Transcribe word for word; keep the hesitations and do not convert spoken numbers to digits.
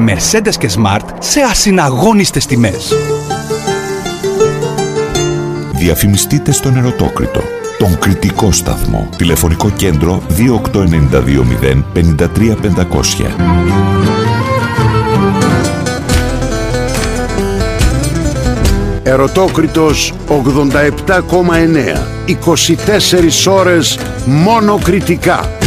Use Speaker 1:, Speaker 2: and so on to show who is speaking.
Speaker 1: Mercedes και Smart σε ασυναγώνιστες τιμές.
Speaker 2: Διαφημιστείτε στον Ερωτόκριτο, τον κριτικό σταθμό. Τηλεφωνικό κέντρο δύο οκτώ εννιά δύο μηδέν πέντε τρία πεντακόσια.
Speaker 3: Ερωτόκριτος ογδόντα επτά κόμμα εννέα. είκοσι τέσσερις ώρες μόνο κριτικά.